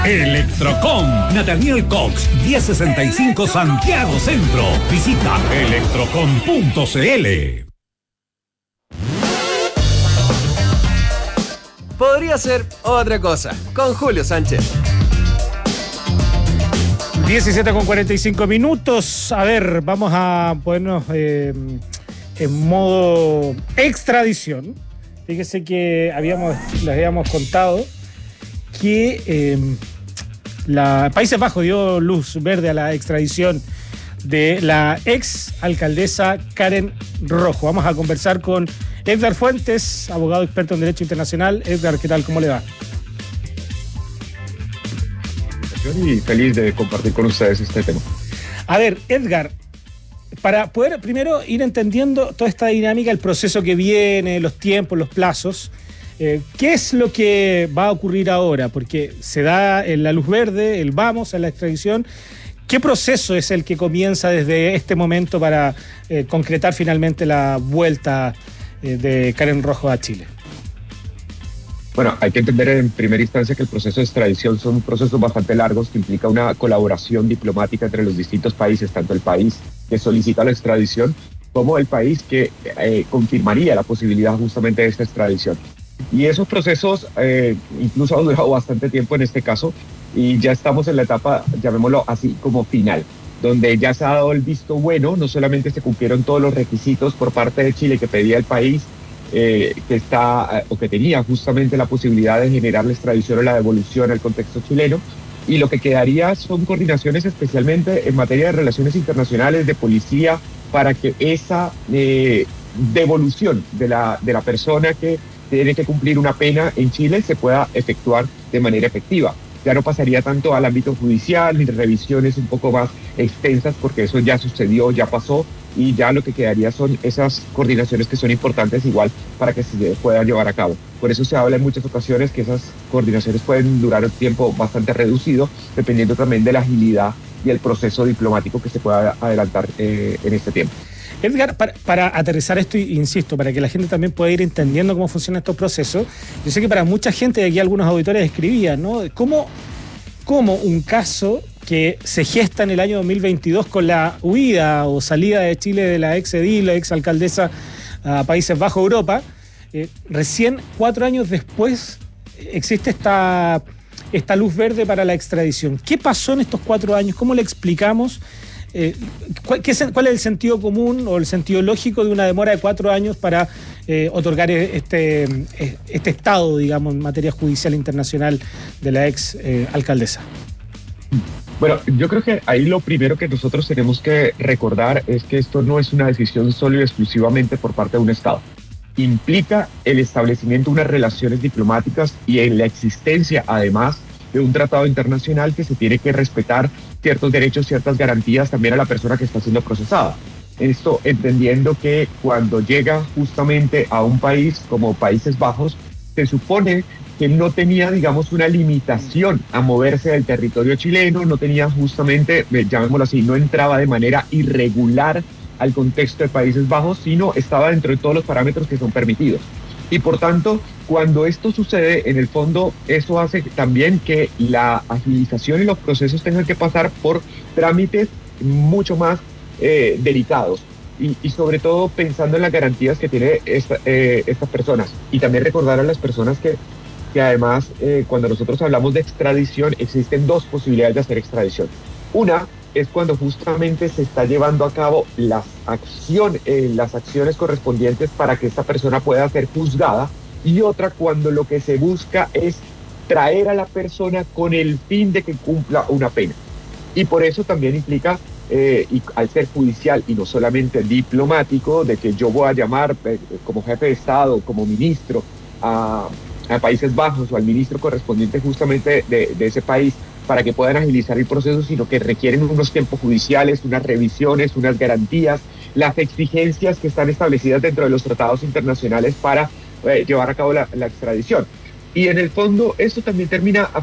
Electrocom, Nathaniel Cox, 1065 Santiago Centro. Visita electrocom.cl. Podría ser otra cosa, con Julio Sánchez. 17:45. A ver, vamos a ponernos en modo extradición. Fíjese que les habíamos contado que Países Bajos dio luz verde a la extradición de la ex alcaldesa Karen Rojo. Vamos a conversar con Edgar Fuentes, abogado experto en Derecho Internacional. Edgar, ¿qué tal? ¿Cómo le va? Y feliz de compartir con ustedes este tema. A ver, Edgar, para poder primero ir entendiendo toda esta dinámica, el proceso que viene, los tiempos, los plazos, ¿qué es lo que va a ocurrir ahora? Porque se da la luz verde, el vamos a la extradición. ¿Qué proceso es el que comienza desde este momento para concretar finalmente la vuelta de Karen Rojo a Chile? Bueno, hay que entender en primera instancia que el proceso de extradición son procesos bastante largos que implica una colaboración diplomática entre los distintos países, tanto el país que solicita la extradición como el país que confirmaría la posibilidad justamente de esta extradición. Y esos procesos incluso han durado bastante tiempo en este caso y ya estamos en la etapa, llamémoslo así, como final, donde ya se ha dado el visto bueno, no solamente se cumplieron todos los requisitos por parte de Chile que pedía el país, que tenía justamente la posibilidad de generar la extradición o la devolución al contexto chileno, y lo que quedaría son coordinaciones especialmente en materia de relaciones internacionales, de policía, para que esa devolución de la persona que tiene que cumplir una pena en Chile se pueda efectuar de manera efectiva. Ya no pasaría tanto al ámbito judicial ni revisiones un poco más extensas, porque eso ya sucedió, ya pasó, y ya lo que quedaría son esas coordinaciones que son importantes igual para que se puedan llevar a cabo. Por eso se habla en muchas ocasiones que esas coordinaciones pueden durar un tiempo bastante reducido, dependiendo también de la agilidad y el proceso diplomático que se pueda adelantar en este tiempo. Edgar, para aterrizar esto, insisto, para que la gente también pueda ir entendiendo cómo funcionan estos procesos, yo sé que para mucha gente, de aquí algunos auditores escribían, ¿no? ¿Cómo un caso que se gesta en el año 2022 con la huida o salida de Chile de la ex edil, la ex alcaldesa a Países Bajos, Europa, recién 4 años después existe esta luz verde para la extradición? ¿Qué pasó en estos 4 años? ¿Cómo le explicamos? ¿Cuál es el sentido común o el sentido lógico de una demora de 4 años para otorgar este estado, digamos, en materia judicial internacional de la ex alcaldesa? Bueno, yo creo que ahí lo primero que nosotros tenemos que recordar es que esto no es una decisión solo y exclusivamente por parte de un Estado. Implica el establecimiento de unas relaciones diplomáticas y en la existencia, además, de un tratado internacional que se tiene que respetar ciertos derechos, ciertas garantías también a la persona que está siendo procesada. Esto entendiendo que cuando llega justamente a un país como Países Bajos, se supone que no tenía, digamos, una limitación a moverse del territorio chileno, no tenía justamente, llamémoslo así, no entraba de manera irregular al contexto de Países Bajos, sino estaba dentro de todos los parámetros que son permitidos. Y por tanto, cuando esto sucede, en el fondo, eso hace también que la agilización y los procesos tengan que pasar por trámites mucho más delicados. Y sobre todo pensando en las garantías que tiene estas personas. Y también recordar a las personas que además, cuando nosotros hablamos de extradición, existen 2 posibilidades de hacer extradición. Una es cuando justamente se está llevando a cabo las acciones correspondientes para que esta persona pueda ser juzgada, y otra cuando lo que se busca es traer a la persona con el fin de que cumpla una pena. Y por eso también implica, y al ser judicial y no solamente diplomático, de que yo voy a llamar como jefe de Estado, como ministro, a Países Bajos o al ministro correspondiente justamente de ese país para que puedan agilizar el proceso, sino que requieren unos tiempos judiciales, unas revisiones, unas garantías, las exigencias que están establecidas dentro de los tratados internacionales para llevar a cabo la extradición. Y en el fondo esto también termina